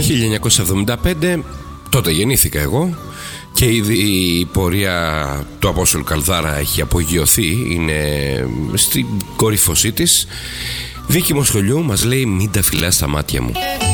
1975, τότε γεννήθηκα εγώ και ήδη η πορεία του Απόστολου Καλδάρα έχει απογειωθεί, είναι στην κορύφωσή της. Βίκη Μοσχολιού μας λέει «Μην τα φυλάς στα μάτια μου».